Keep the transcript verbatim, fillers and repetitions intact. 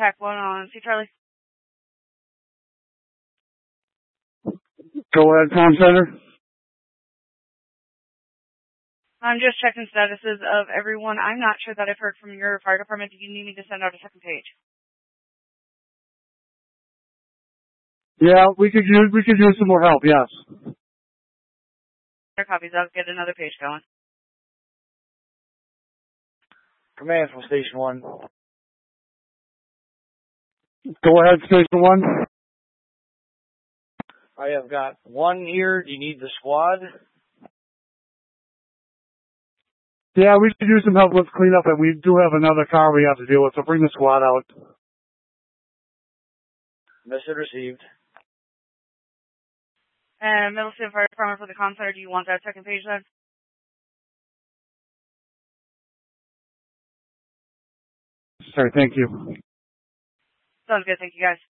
Pack one on C Charlie. Go ahead, Tom Center. I'm just checking statuses of everyone. I'm not sure that I've heard from your fire department. Do you need me to send out a second page? Yeah, we could use we could use some more help. Yes. Copies. I'll get another page going. Command from Station One. Go ahead, Station One. I have got one here. Do you need the squad? Yeah, we could use some help with cleanup, and we do have another car we have to deal with, so bring the squad out. Message received. And Middleton Fire Department for the comm center. Do you want that second page then? Sorry, thank you. Sounds good. Thank you, guys.